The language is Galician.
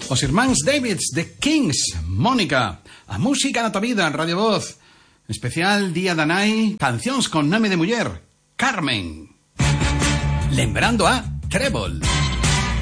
Os irmáns Davids de Kings, Mónica, a música na tua vida en Radio Voz, especial Día da Nai, cancións con nome de muller, Carmen. Lembrando a Trébol.